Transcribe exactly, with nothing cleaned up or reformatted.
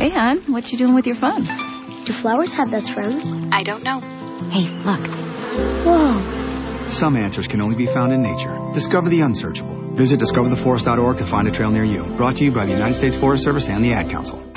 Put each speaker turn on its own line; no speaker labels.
Hey, hon, what you doing with your phone?
Do flowers have best friends?
I don't know. Hey, look.
Whoa.
Some answers can only be found in nature. Discover the unsearchable. Visit discover the forest dot org to find a trail near you. Brought to you by the United States Forest Service and the Ad Council.